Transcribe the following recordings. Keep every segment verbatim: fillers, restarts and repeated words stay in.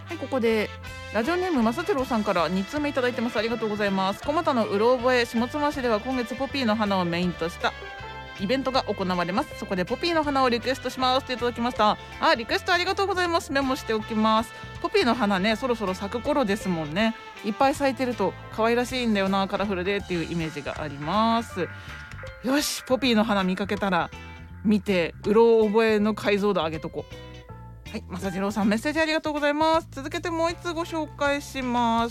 はい、ここでラジオネームまさじろうさんからに通目いただいてます。ありがとうございます。蒲田のうろ覚え下妻市では今月ポピーの花をメインとしたイベントが行われます。そこでポピーの花をリクエストしますといただきました。あ、リクエストありがとうございます。メモしておきます。ポピーの花ね、そろそろ咲く頃ですもんね。いっぱい咲いてると可愛らしいんだよな、カラフルでっていうイメージがあります。よし、ポピーの花見かけたら見てうろ覚えの解像度上げとこう。はい、まさじろうさんメッセージありがとうございます。続けてもう一つご紹介します。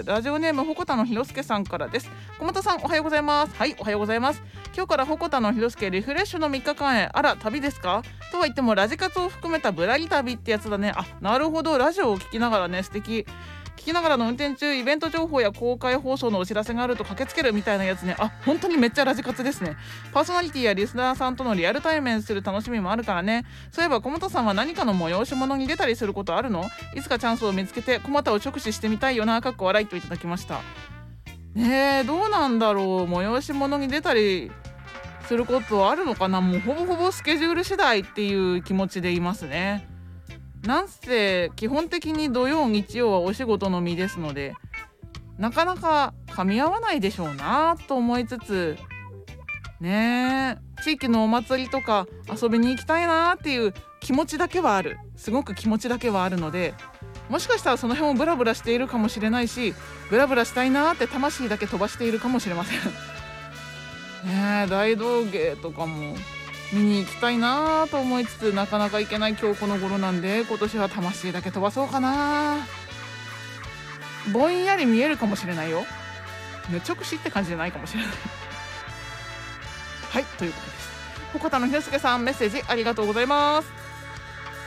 ラジオネームほこたのひろすけさんからです。小本さんおはようございます。はい、おはようございます。今日からほこたのひろすけリフレッシュのみっかかんへ。あら、旅ですかとは言ってもラジカツを含めたぶらり旅ってやつだね。あ、なるほど、ラジオを聞きながらね、素敵。聞きながらの運転中、イベント情報や公開放送のお知らせがあると駆けつけるみたいなやつね。あ、本当にめっちゃラジカツですね。パーソナリティやリスナーさんとのリアル対面する楽しみもあるからね。そういえば小本さんは何かの催し物に出たりすることあるの？いつかチャンスを見つけて小本を直視してみたいよな、かっこ笑いといただきました。ねえ、どうなんだろう。催し物に出たりすることあるのかな。もうほぼほぼスケジュール次第っていう気持ちでいますね。なんせ基本的に土曜日曜はお仕事の身ですので、なかなか噛み合わないでしょうなと思いつつねえ、地域のお祭りとか遊びに行きたいなっていう気持ちだけはある。すごく気持ちだけはあるので、もしかしたらその辺をブラブラしているかもしれないし、ブラブラしたいなって魂だけ飛ばしているかもしれませんねえ、大道芸とかも見に行きたいなと思いつつ、なかなか行けない今日この頃なんで、今年は魂だけ飛ばそうかな。ぼんやり見えるかもしれないよ。直視って感じじゃないかもしれないはい、ということです。ほこたのひろすけさんメッセージありがとうございます。